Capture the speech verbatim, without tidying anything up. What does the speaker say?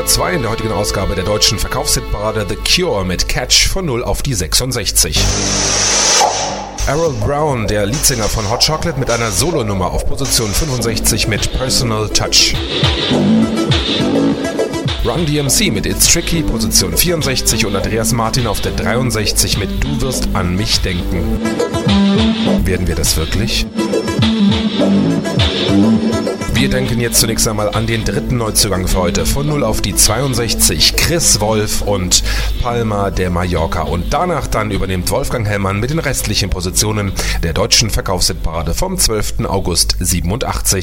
Nummer zwei in der heutigen Ausgabe der deutschen Verkaufshitparade The Cure mit Catch von null auf die sechsundsechzig. Errol Brown, der Leadsänger von Hot Chocolate, mit einer Solonummer auf Position fünfundsechzig mit Personal Touch. Run D M C mit It's Tricky, Position vierundsechzig, und Andreas Martin auf der dreiundsechzig mit Du wirst an mich denken. Werden wir das wirklich? Wir denken jetzt zunächst einmal an den dritten Neuzugang für heute. Von null auf die zweiundsechzig, Chris Wolf und Palma de Mallorca. Und danach dann übernimmt Wolfgang Hellmann mit den restlichen Positionen der deutschen Verkaufshitparade vom zwölften August siebenundachtzig.